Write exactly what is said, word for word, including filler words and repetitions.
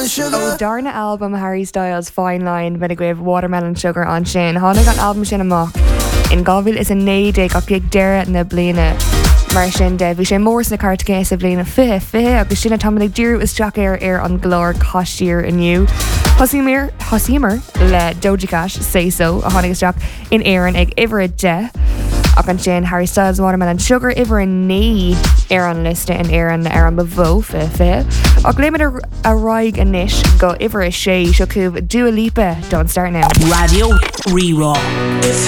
Ó darna album Harry Styles Fine Line bheit a Watermelon Sugar an sin. Tháinig an album sin amach in gábhfuil is a néide ach ag deire na bliana mar sin de bhí sé mór na cartagé sa bliana fi fi agus sinna tamig dúrú is Jack ar ar an glór costíir iniu. Hosímir Hosímar le Doja Cat Say So a tháinig is Jack in éan ag ihre de ach an sin Harry Styles Watermelon Sugar ihre a ní ar an liste in éan ar an bhó fi fi ach léimiid a roig a níis go ihre a sé seo cúb Dua Lipa. Don't start now. Radio Rerá.